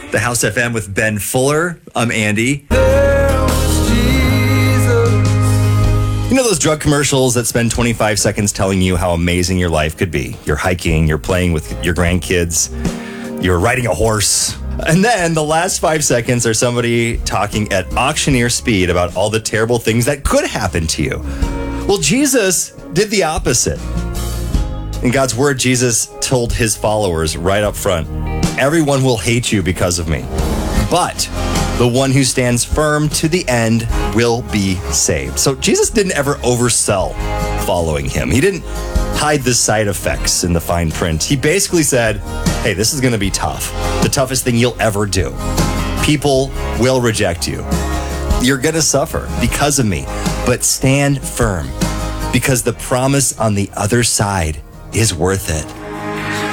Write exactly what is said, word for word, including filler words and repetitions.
The House F M with Ben Fuller. I'm Andy. You know those drug commercials that spend twenty-five seconds telling you how amazing your life could be? You're hiking, you're playing with your grandkids, you're riding a horse. And then the last five seconds are somebody talking at auctioneer speed about all the terrible things that could happen to you. Well, Jesus did the opposite. In God's word, Jesus told his followers right up front, everyone will hate you because of me, but the one who stands firm to the end will be saved. So Jesus didn't ever oversell following him. He didn't hide the side effects in the fine print. He basically said, hey, this is going to be tough. The toughest thing you'll ever do. People will reject you. You're going to suffer because of me, but stand firm because the promise on the other side is worth it.